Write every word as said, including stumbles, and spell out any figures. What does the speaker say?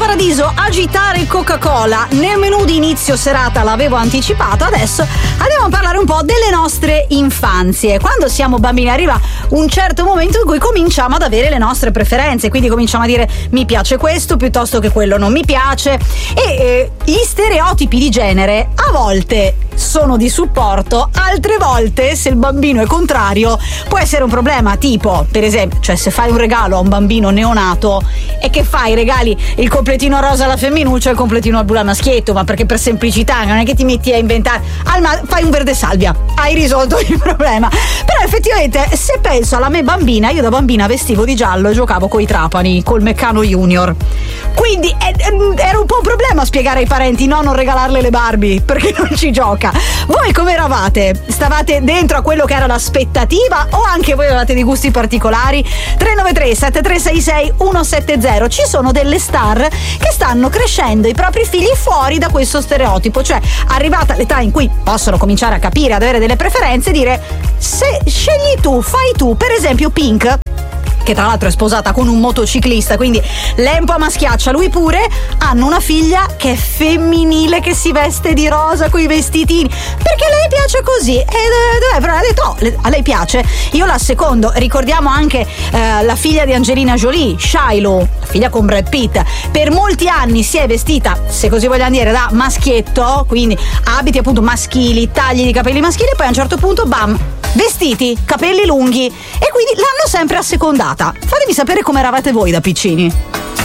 Paradiso, agitare Coca-Cola. Nel menù di inizio serata l'avevo anticipato, adesso andiamo a parlare un po' delle nostre infanzie. Quando siamo bambini arriva un certo momento in cui cominciamo ad avere le nostre preferenze, quindi cominciamo a dire mi piace questo piuttosto che quello non mi piace, e eh, gli stereotipi di genere a volte sono di supporto, altre volte, se il bambino è contrario, può essere un problema. Tipo, per esempio, cioè se fai un regalo a un bambino neonato e che fai, regali il completino rosa alla femminuccia e il completino al blu al maschietto, ma perché per semplicità non è che ti metti a inventare, al ma- fai un verde salvia, hai risolto il problema. Però effettivamente, se penso alla me bambina, io da bambina vestivo di giallo e giocavo coi trapani, col Meccano Junior, quindi eh, era un po' un problema spiegare ai parenti no, non regalarle le Barbie perché non ci gioca. Voi come eravate? Stavate dentro a quello che era l'aspettativa o anche voi avevate dei gusti particolari? tre nove tre sette tre sei sei uno sette zero. Ci sono delle star che stanno crescendo i propri figli fuori da questo stereotipo, cioè arrivata l'età in cui possono cominciare a capire, ad avere delle preferenze, dire se scegli tu, fai tu. Per esempio Pink, che tra l'altro è sposata con un motociclista, quindi lei è un po' maschiaccia, lui pure, hanno una figlia che è femminile, che si veste di rosa coi vestitini, perché a lei piace così, e dov'è? Ha detto, oh, a lei piace, io la secondo. Ricordiamo anche eh, la figlia di Angelina Jolie, Shiloh, figlia con Brad Pitt, per molti anni si è vestita, se così vogliamo dire, da maschietto, quindi abiti appunto maschili, tagli di capelli maschili, e poi a un certo punto bam, vestiti, capelli lunghi, e quindi l'hanno sempre assecondata. Fatemi sapere come eravate voi da piccini.